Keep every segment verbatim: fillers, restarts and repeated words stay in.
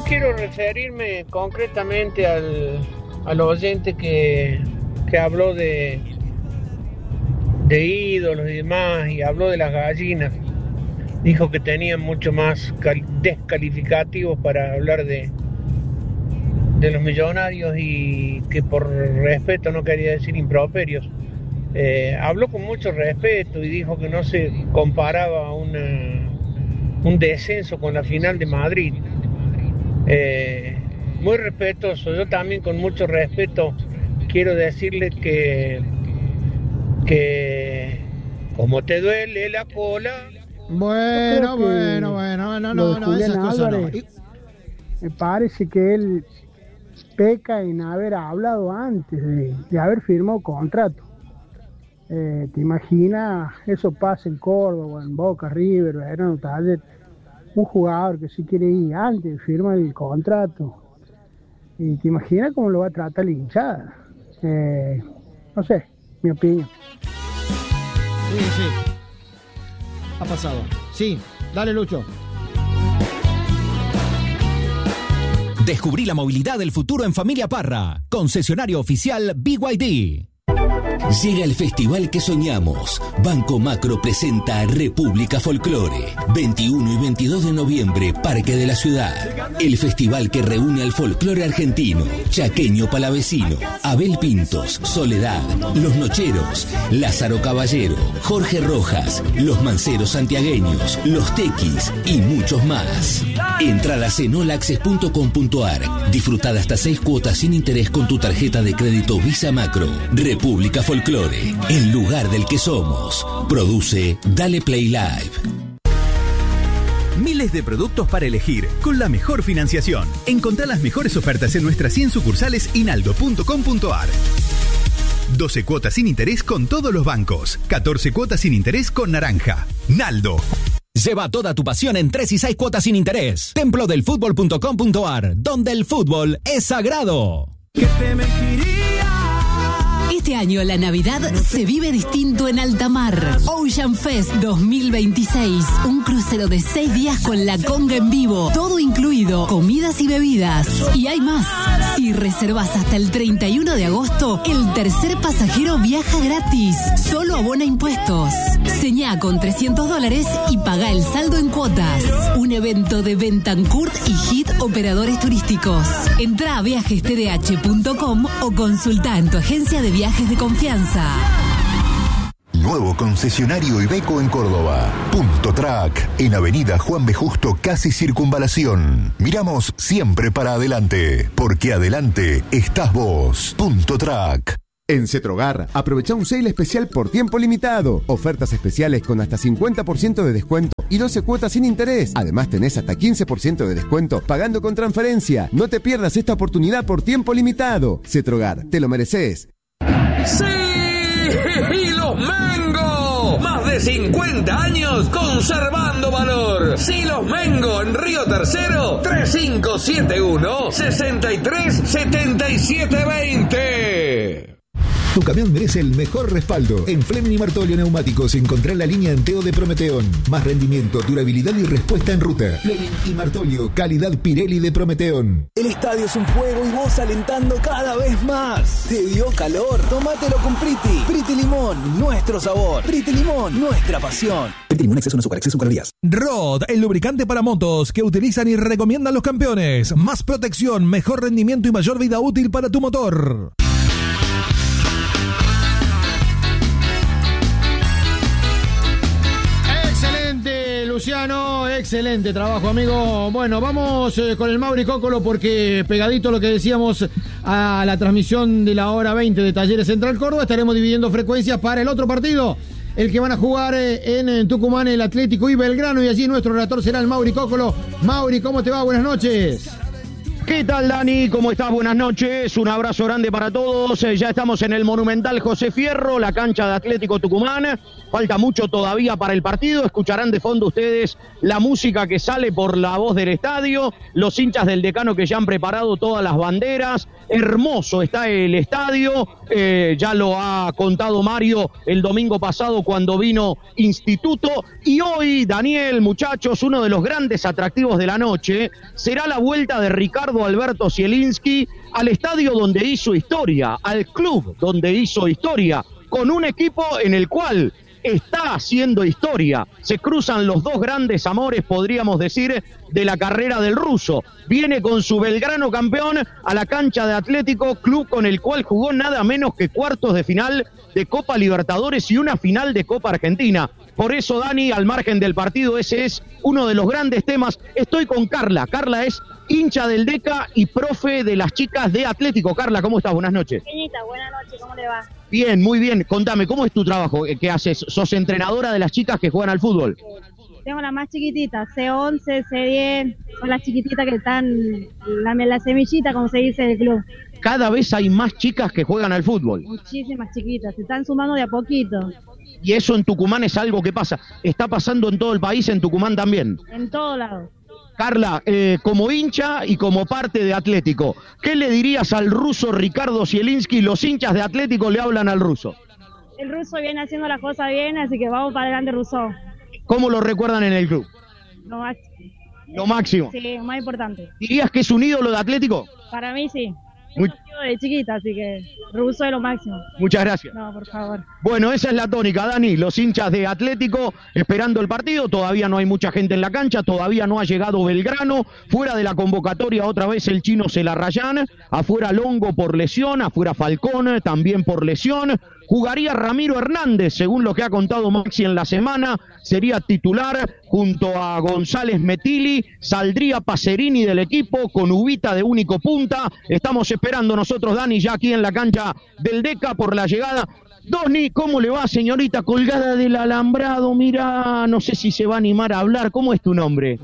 quiero referirme concretamente al, al oyente que, que habló de, de ídolos y demás, y habló de las gallinas. Dijo que tenían mucho más cal- descalificativos para hablar de, de los millonarios y que por respeto no quería decir improperios. Eh, habló con mucho respeto y dijo que no se comparaba una, un descenso con la final de Madrid. Eh, muy respetuoso. Yo también con mucho respeto quiero decirle que, que como te duele la cola. Bueno, bueno, bueno, no, no, no, esas cosas no. Me parece que él peca en haber hablado antes de, de haber firmado contrato. Eh, ¿Te imaginas? Eso pasa en Córdoba, en Boca, River, Verano, Talleres. Un jugador que sí quiere ir antes, firma el contrato. Y te imaginas cómo lo va a tratar la hinchada. Eh, no sé, mi opinión. Sí, sí. Ha pasado. Sí, dale, Lucho. Descubrí la movilidad del futuro en Familia Parra. Concesionario oficial B Y D. Llega el festival que soñamos. Banco Macro presenta República Folclore. veintiuno y veintidós de noviembre, Parque de la Ciudad. El festival que reúne al folclore argentino, chaqueño palavecino, Abel Pintos, Soledad, Los Nocheros, Lázaro Caballero, Jorge Rojas, Los Manceros Santiagueños, Los Tequis y muchos más. Entradas en olaccess punto com punto ar. Disfrutad hasta seis cuotas sin interés con tu tarjeta de crédito Visa Macro. República Folclore, el lugar del que somos. Produce Dale Play Live. Miles de productos para elegir, con la mejor financiación. Encontrá las mejores ofertas en nuestras cien sucursales y naldo punto com punto ar. doce cuotas sin interés con todos los bancos. catorce cuotas sin interés con Naranja. Naldo. Lleva toda tu pasión en tres y seis cuotas sin interés. templo del fútbol punto com punto ar, donde el fútbol es sagrado. ¿Qué te mentiría? Este año la Navidad se vive distinto en alta mar. Ocean Fest dos mil veintiséis. Un crucero de seis días con la conga en vivo. Todo incluido, comidas y bebidas. Y hay más. Si reservas hasta el treinta y uno de agosto, el tercer pasajero viaja gratis. Solo abona impuestos. Señá con trescientos dólares y paga el saldo en cuotas. Un evento de Bentancourt y Hit Operadores Turísticos. Entrá a viajes t d h punto com o consulta en tu agencia de viajes de confianza. Nuevo concesionario Iveco en Córdoba. Punto Track, en Avenida Juan B. Justo, casi Circunvalación. Miramos siempre para adelante, porque adelante estás vos. Punto Track. En Cetrogar, aprovecha un sale especial por tiempo limitado. Ofertas especiales con hasta cincuenta por ciento de descuento y doce cuotas sin interés. Además tenés hasta quince por ciento de descuento pagando con transferencia. No te pierdas esta oportunidad por tiempo limitado. Cetrogar, te lo mereces. ¡Sí! ¡Y los Mengo! Más de cincuenta años conservando valor. Silos Mengo en Río Tercero, tres cinco siete uno, seis tres siete siete dos cero. Tu camión merece el mejor respaldo. En Fleming y Martolio Neumáticos encontrá la línea Enteo de Prometeón. Más rendimiento, durabilidad y respuesta en ruta. Fleming y Martolio, calidad Pirelli de Prometeón. El estadio es un fuego y vos alentando cada vez más. ¿Te dio calor? Tómatelo con Priti. Priti Limón, nuestro sabor. Priti Limón, nuestra pasión. Priti Limón, exceso no azúcar, exceso calorías. Rod, el lubricante para motos que utilizan y recomiendan los campeones. Más protección, mejor rendimiento y mayor vida útil para tu motor. Luciano, excelente trabajo, amigo. Bueno, vamos eh, con el Mauri Cócolo porque pegadito a lo que decíamos a la transmisión de la hora veinte de Talleres Central Córdoba, estaremos dividiendo frecuencias para el otro partido, el que van a jugar eh, en, en Tucumán, el Atlético y Belgrano, y allí nuestro relator será el Mauri Cócolo. Mauri, ¿cómo te va? Buenas noches. ¿Qué tal, Dani? ¿Cómo estás? Buenas noches. Un abrazo grande para todos. Eh, ya estamos en el Monumental José Fierro, la cancha de Atlético Tucumán. Falta mucho todavía para el partido. Escucharán de fondo ustedes la música que sale por la voz del estadio. Los hinchas del Decano que ya han preparado todas las banderas. Hermoso está el estadio. Eh, ya lo ha contado Mario el domingo pasado cuando vino Instituto. Y hoy, Daniel, muchachos, uno de los grandes atractivos de la noche será la vuelta de Ricardo Alberto Zielinski al estadio donde hizo historia, al club donde hizo historia, con un equipo en el cual está haciendo historia. Se cruzan los dos grandes amores, podríamos decir, de la carrera del ruso. Viene con su Belgrano campeón a la cancha de Atlético, club con el cual jugó nada menos que cuartos de final de Copa Libertadores y una final de Copa Argentina. Por eso, Dani, al margen del partido, ese es uno de los grandes temas. Estoy con Carla. Carla es hincha del Deca y profe de las chicas de Atlético. Carla, ¿cómo estás? Buenas noches. Pequeñita, buenas noches, ¿cómo le va? Bien, muy bien. Contame, ¿cómo es tu trabajo? ¿Qué haces? ¿Sos entrenadora de las chicas que juegan al fútbol? Tengo las más chiquititas, C once, C diez, son las chiquititas que están, la, la semillita, como se dice del club. Cada vez hay más chicas que juegan al fútbol. Muchísimas chiquitas, se están sumando de a poquito. Y eso en Tucumán es algo que pasa. ¿Está pasando en todo el país, en Tucumán también? En todo lado. Carla, eh, como hincha y como parte de Atlético, ¿qué le dirías al ruso Ricardo Zielinski? Los hinchas de Atlético le hablan al ruso. El ruso viene haciendo las cosas bien, así que vamos para adelante, ruso. ¿Cómo lo recuerdan en el club? Lo máximo. Lo máximo. Sí, más importante. ¿Dirías que es un ídolo de Atlético? Para mí sí. Muy... de chiquita, así que ruso es lo máximo. Muchas gracias. No, por favor. Bueno, esa es la tónica, Dani. Los hinchas de Atlético esperando el partido. Todavía no hay mucha gente en la cancha. Todavía no ha llegado Belgrano. Fuera de la convocatoria, otra vez el chino Celarrayán. Afuera Longo por lesión. Afuera Falcón también por lesión. Jugaría Ramiro Hernández, según lo que ha contado Maxi en la semana. Sería titular junto a González Metili. Saldría Pacerini del equipo con Ubita de único punta. Estamos esperando nosotros, Dani, ya aquí en la cancha del Deca por la llegada. Doni, ¿cómo le va, señorita colgada del alambrado? Mira, no sé si se va a animar a hablar. ¿Cómo es tu nombre?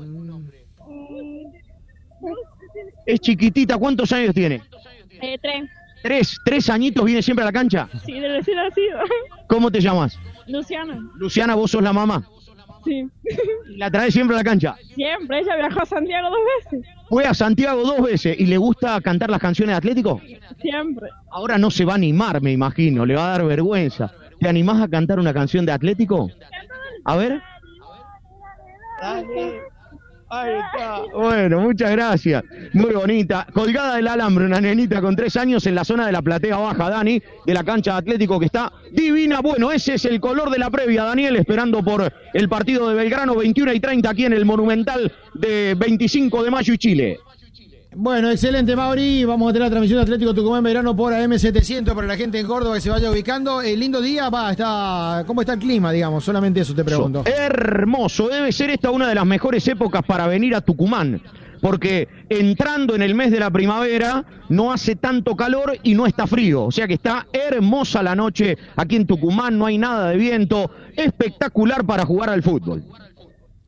Es chiquitita. ¿Cuántos años tiene? Eh, tres. Tres, tres añitos, ¿viene siempre a la cancha? Sí, de recién nacido. ¿Cómo te llamas? Luciana. Luciana, ¿vos sos la mamá? Sí. ¿La traes siempre a la cancha? Siempre, ella viajó a Santiago dos veces. Fue a Santiago dos veces y le gusta cantar las canciones de Atlético. Siempre. Ahora no se va a animar, me imagino, le va a dar vergüenza. ¿Te animás a cantar una canción de Atlético? A ver. Dale. Ahí está. Bueno, muchas gracias. Muy bonita. Colgada del alambre, una nenita con tres años en la zona de la platea baja, Dani, de la cancha de Atlético, que está divina. Bueno, ese es el color de la previa, Daniel, esperando por el partido de Belgrano, veintiuna y treinta aquí en el Monumental de veinticinco de mayo y Chile. Bueno, excelente, Mauri. Vamos a tener la transmisión de Atlético Tucumán Belgrano por A M setecientos para la gente en Córdoba que se vaya ubicando. El lindo día, va, está. ¿Cómo está el clima, digamos? Solamente eso te pregunto. Hermoso. Debe ser esta una de las mejores épocas para venir a Tucumán. Porque entrando en el mes de la primavera no hace tanto calor y no está frío. O sea que está hermosa la noche aquí en Tucumán. No hay nada de viento. Espectacular para jugar al fútbol.